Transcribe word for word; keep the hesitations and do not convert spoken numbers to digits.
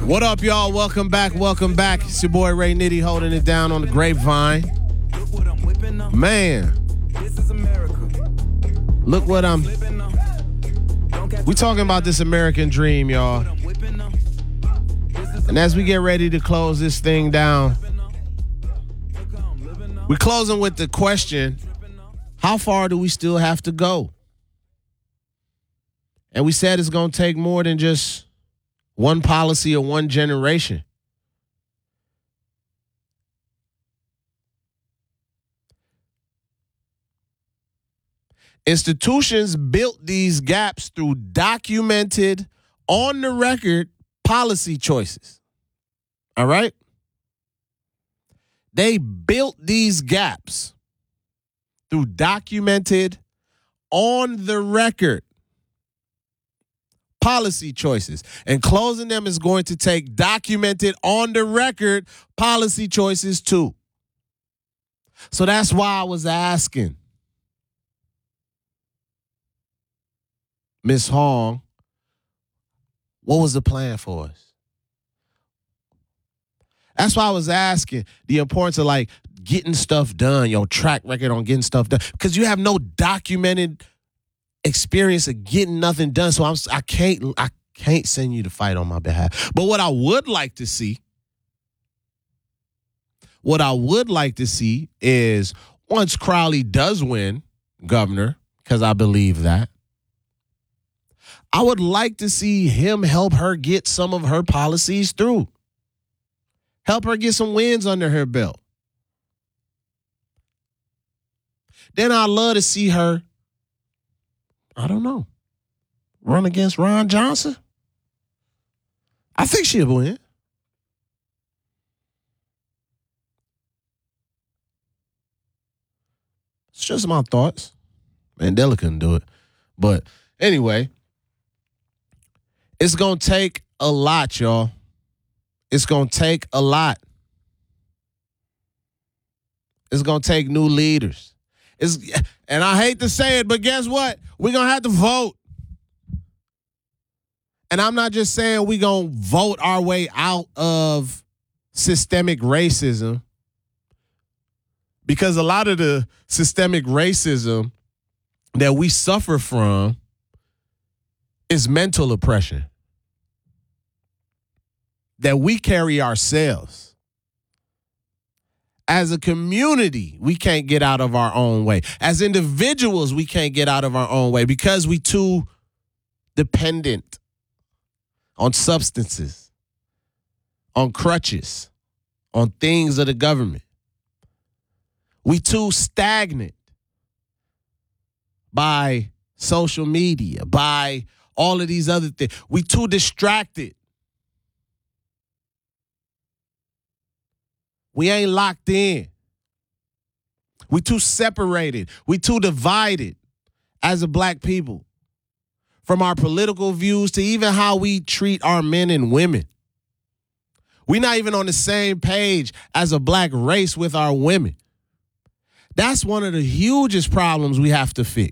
What up, y'all? Welcome back. Welcome back. It's your boy Ray Nitty holding it down on the grapevine. Man, look what I'm. We talking about this American dream, y'all. And as we get ready to close this thing down, we're closing with the question: how far do we still have to go? And we said it's going to take more than just one policy or one generation. Institutions built these gaps through documented, on the record policy choices. All right? They built these gaps through documented, on the record policy choices. And closing them is going to take documented, on the record policy choices too. So that's why I was asking Miz Hong, what was the plan for us? That's why I was asking the importance of like getting stuff done, your track record on getting stuff done, because you have no documented experience of getting nothing done. So I'm I can't I can't send you to fight on my behalf. But what I would like to see, what I would like to see is once Crowley does win governor, because I believe that, I would like to see him help her get some of her policies through. Help her get some wins under her belt. Then I'd love to see her, I don't know, run against Ron Johnson. I think she'll win. It's just my thoughts. Mandela couldn't do it. But anyway, it's going to take a lot, y'all. It's going to take a lot. It's going to take new leaders. It's, and I hate to say it, but guess what? We're going to have to vote. And I'm not just saying we're going to vote our way out of systemic racism, because a lot of the systemic racism that we suffer from is mental oppression that we carry ourselves. As a community, we can't get out of our own way. As individuals, we can't get out of our own way because we too dependent on substances, on crutches, on things of the government. We too stagnant by social media, by all of these other things. We too distracted. We ain't locked in. We too separated. We too divided as a black people, from our political views to even how we treat our men and women. We're not even on the same page as a black race with our women. That's one of the hugest problems we have to fix.